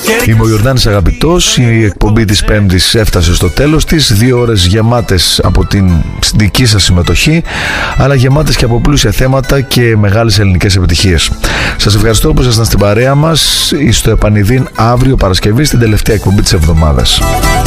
Είμαι ο Ιορδάνης Αγαπητός. Η εκπομπή της Πέμπτης έφτασε στο τέλος της. 2 ώρες γεμάτες από την δική σας συμμετοχή, αλλά γεμάτες και από πλούσια θέματα και μεγάλες ελληνικές επιτυχίες. Σας ευχαριστώ που ήσασταν στην παρέα μας. Στο επανειδήν αύριο Παρασκευή, στην τελευταία εκπομπή της εβδομάδας.